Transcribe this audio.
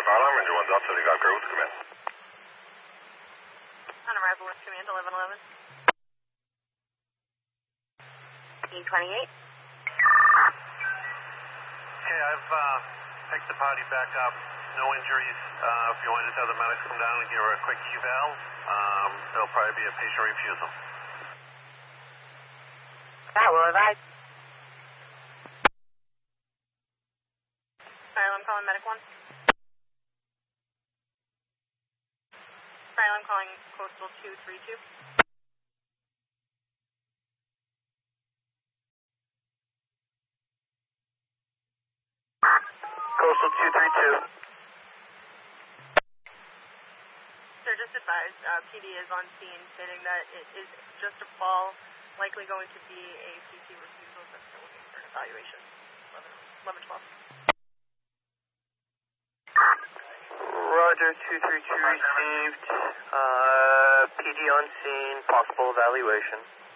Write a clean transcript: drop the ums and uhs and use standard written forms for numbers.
fire alarm, Ranger 1's up, so they got crew to come in. On arrival with command 1111. E28. Okay, I've picked the party back up. No injuries. If you want to just have the medics come down and give her a quick eval, there'll probably be a patient refusal. That will advise. I'm calling medic 1. I'm calling coastal 232. Coastal 232. Sir, just advised, PD is on scene stating that it is just a fall, likely going to be a CT refusal, but still looking for an evaluation. 1112. Roger, 232 received. PD on scene, possible evaluation.